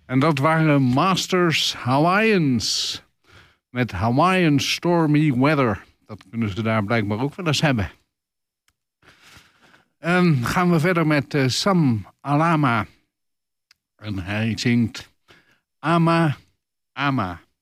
En dat waren Masters Hawaiians. Met Hawaiian Stormy Weather. Dat kunnen ze daar blijkbaar ook wel eens hebben. Gaan we verder met Sam Alama. En hij zingt Ama Ama.